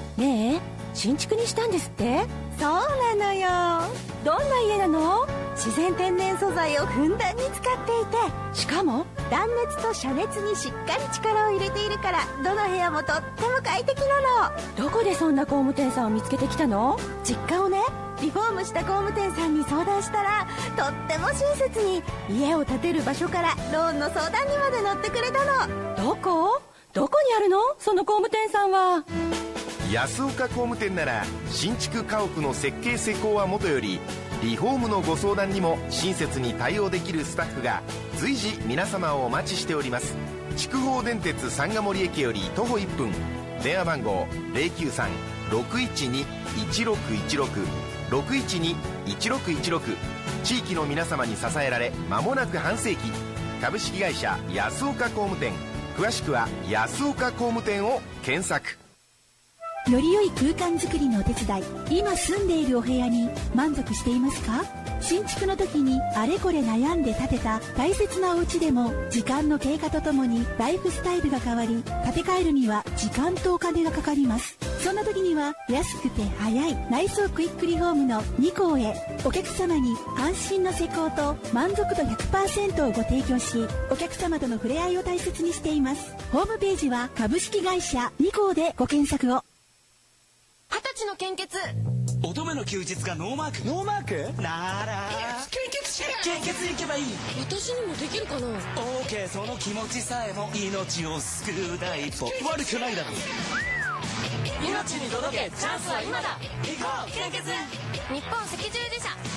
ねえ、新築にしたんですって？ そうなのよ。 どんな家なの？ 自然天然素材をふんだんに使っていて、 しかも断熱と遮熱にしっかり力を入れているから、どの部屋もとっても快適なの。 どこでそんな工務店さんを見つけてきたの？ 実家をね、リフォームした工務店さんに相談したら、とっても親切に家を建てる場所からローンの相談にまで乗ってくれたの。 どこにあるの？その工務店さんは。 安岡工務店なら、新築家屋の設計施工はもとより、リフォームのご相談にも親切に対応できるスタッフが随時皆様をお待ちしております。筑豊電鉄三ヶ森駅より徒歩1分。電話番号 093-612-1616 612-1616。地域の皆様に支えられ間もなく半世紀。株式会社安岡工務店。詳しくは安岡工務店を検索。 より良い空間づくりのお手伝い、今住んでいるお部屋に満足していますか？新築の時にあれこれ悩んで建てた大切なお家でも、時間の経過とともにライフスタイルが変わり、建て替えるには時間とお金がかかります。そんな時には安くて早い内装クイックリフォームの2項へ、お客様に安心の施工と満足度 100% をご提供し、お客様との触れ合いを大切にしています。ホームページは株式会社2項でご検索を。 20歳の献血。 乙女の休日がノーマーク。ノーマークなら献血し献血行けばいい。 私にもできるかな？ OK、 その気持ちさえも命を救う第一歩。悪くないだろう。 命に届け、チャンスは今だ。行こう献血。日本赤十字社。